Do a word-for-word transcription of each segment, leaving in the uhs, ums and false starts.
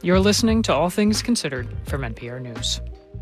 You're listening to All Things Considered from N P R News.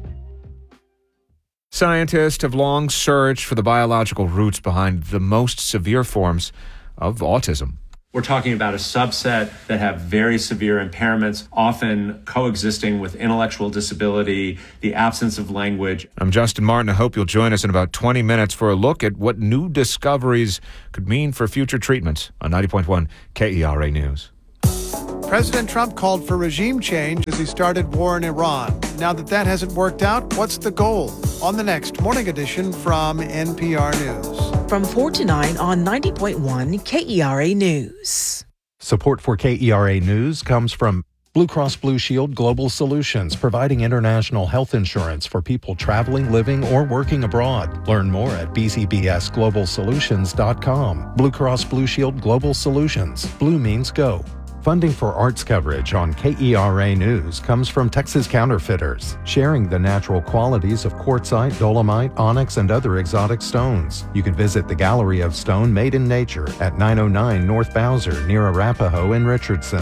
Scientists have long searched for the biological roots behind the most severe forms of autism. We're talking about a subset that have very severe impairments, often coexisting with intellectual disability, the absence of language. I'm Justin Martin. I hope you'll join us in about twenty minutes for a look at what new discoveries could mean for future treatments on ninety point one K E R A News. President Trump called for regime change as he started war in Iran. Now that that hasn't worked out, what's the goal? On the next Morning Edition from N P R News. From four to nine on ninety point one K E R A News. Support for K E R A News comes from Blue Cross Blue Shield Global Solutions, providing international health insurance for people traveling, living, or working abroad. Learn more at b c b s global solutions dot com. Blue Cross Blue Shield Global Solutions. Blue means go. Funding for arts coverage on K E R A News comes from Texas Counterfeiters, sharing the natural qualities of quartzite, dolomite, onyx, and other exotic stones. You can visit the Gallery of Stone Made in Nature at nine oh nine North Bowser near Arapahoe in Richardson.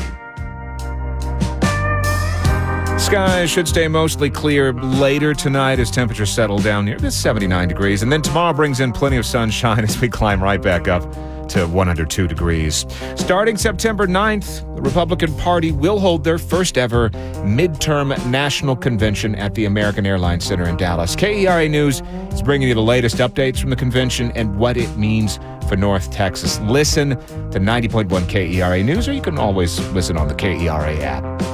Skies should stay mostly clear later tonight as temperatures settle down near the seventy-nine degrees. And then tomorrow brings in plenty of sunshine as we climb right back up to one hundred two degrees. Starting September ninth, the Republican Party will hold their first ever midterm national convention at the American Airlines Center in Dallas. K E R A News is bringing you the latest updates from the convention and what it means for North Texas. Listen to ninety point one K E R A News, or you can always listen on the K E R A app.